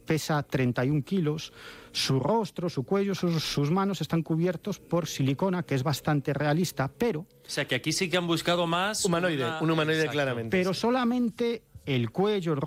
pesa 31 kilos, su rostro, su cuello, sus manos están cubiertos por silicona, que es bastante realista, pero... O sea, que aquí sí que han buscado más... Un humanoide Exacto. claramente. Pero solamente el cuello, el